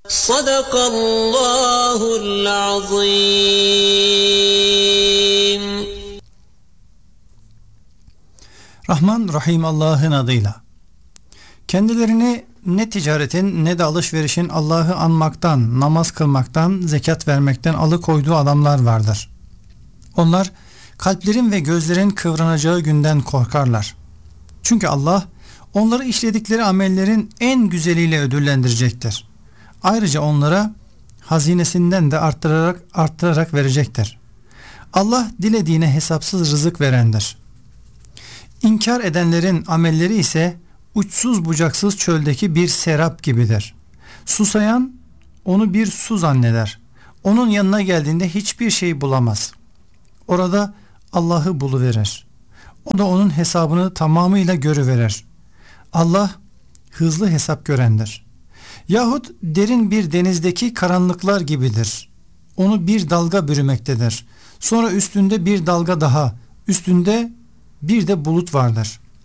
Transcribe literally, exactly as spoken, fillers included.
Sadakallahul azim. Rahman Rahim Allah'ın adıyla. Kendilerini ne ticaretin ne de alışverişin Allah'ı anmaktan, namaz kılmaktan, zekat vermekten alıkoyduğu adamlar vardır. Onlar kalplerin ve gözlerin kıvranacağı günden korkarlar. Çünkü Allah onları işledikleri amellerin en güzeliyle ödüllendirecektir. Ayrıca onlara hazinesinden de arttırarak arttırarak verecektir. Allah dilediğine hesapsız rızık verendir. İnkar edenlerin amelleri ise uçsuz bucaksız çöldeki bir serap gibidir. Susayan onu bir su zanneder. Onun yanına geldiğinde hiçbir şey bulamaz. Orada Allah'ı buluverir. O da onun hesabını tamamıyla görüverir. Allah hızlı hesap görendir. Yahut derin bir denizdeki karanlıklar gibidir. Onu bir dalga bürümektedir. Sonra üstünde bir dalga daha, üstünde bir de bulut vardır.